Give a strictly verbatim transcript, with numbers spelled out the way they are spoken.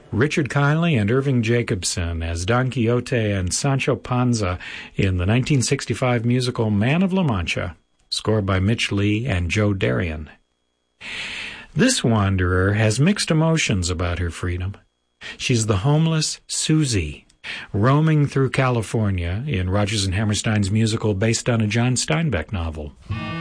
Richard Kindly and Irving Jacobson as Don Quixote and Sancho Panza in the nineteen sixty-five musical Man of La Mancha, scored by Mitch Lee and Joe Darian. This wanderer has mixed emotions about her freedom. She's the homeless Susie, roaming through California in Rodgers and Hammerstein's musical based on a John Steinbeck novel.